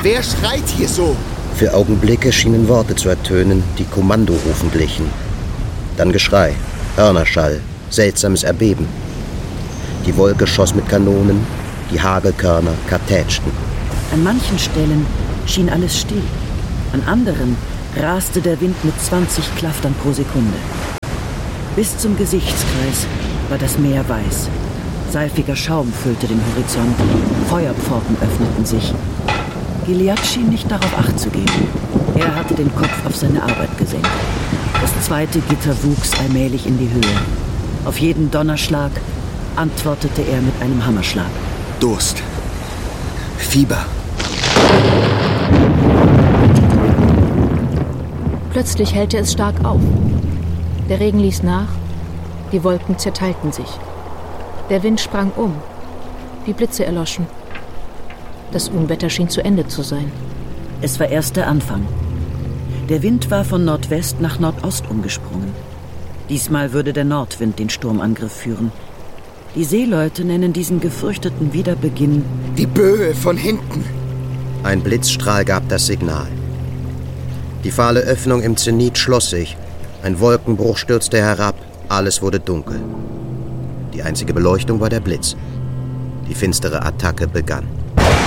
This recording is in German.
Wer schreit hier so? Für Augenblicke schienen Worte zu ertönen, die Kommandorufen glichen. Dann Geschrei, Hörnerschall, seltsames Erbeben. Die Wolke schoss mit Kanonen, die Hagelkörner kartätschten. An manchen Stellen schien alles still. An anderen raste der Wind mit 20 Klaftern pro Sekunde. Bis zum Gesichtskreis war das Meer weiß. Seifiger Schaum füllte den Horizont. Feuerpforten öffneten sich. Gilead schien nicht darauf Acht zu geben. Er hatte den Kopf auf seine Arbeit gesenkt. Das zweite Gitter wuchs allmählich in die Höhe. Auf jeden Donnerschlag antwortete er mit einem Hammerschlag. Durst. Fieber. Plötzlich hellte es stark auf. Der Regen ließ nach, die Wolken zerteilten sich. Der Wind sprang um, die Blitze erloschen. Das Unwetter schien zu Ende zu sein. Es war erst der Anfang. Der Wind war von Nordwest nach Nordost umgesprungen. Diesmal würde der Nordwind den Sturmangriff führen. Die Seeleute nennen diesen gefürchteten Wiederbeginn die Böe von hinten. Ein Blitzstrahl gab das Signal. Die fahle Öffnung im Zenit schloss sich. Ein Wolkenbruch stürzte herab. Alles wurde dunkel. Die einzige Beleuchtung war der Blitz. Die finstere Attacke begann.